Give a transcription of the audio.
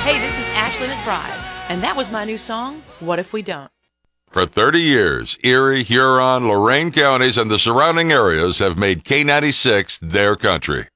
Hey, this is Ashley McBride, and that was my new song, What If We Don't? For 30 years, Erie, Huron, Lorain counties, and the surrounding areas have made K96 their country.